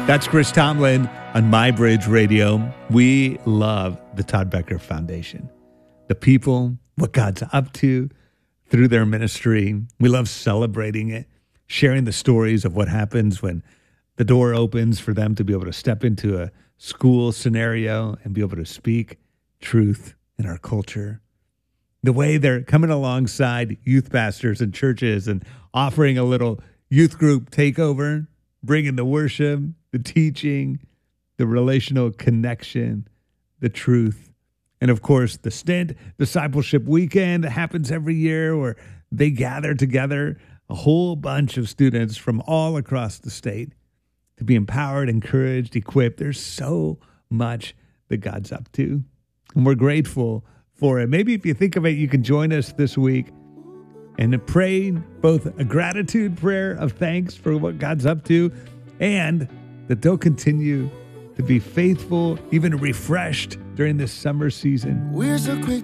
That's Chris Tomlin on MyBridge Radio. We love the Todd Becker Foundation. The people, what God's up to through their ministry. We love celebrating it, sharing the stories of what happens when the door opens for them to be able to step into a school scenario and be able to speak truth in our culture. The way they're coming alongside youth pastors and churches and offering a little youth group takeover, bringing the worship, the teaching, the relational connection, the truth. And of course, the Stint Discipleship Weekend that happens every year where they gather together a whole bunch of students from all across the state to be empowered, encouraged, equipped. There's so much that God's up to, and we're grateful for it. Maybe if you think of it, you can join us this week and pray both a gratitude prayer of thanks for what God's up to and that they'll continue to be faithful, even refreshed during this summer season. We're so quick